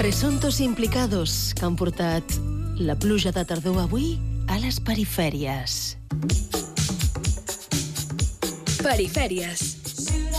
Presuntos implicados que han portat la pluja de tardor avui a les perifèries. Perifèries.